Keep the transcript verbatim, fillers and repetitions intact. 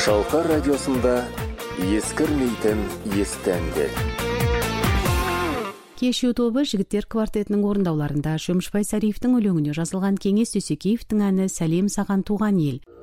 Шалқар радиосында ескірмейтін есті әндер. Кешью тобы жігіттер квартетінің орындауларында Шөмішбай Сариевтің өлеңіне жазылған Кеңес Дүйсекеевтің әні «Сәлем саған туған ел».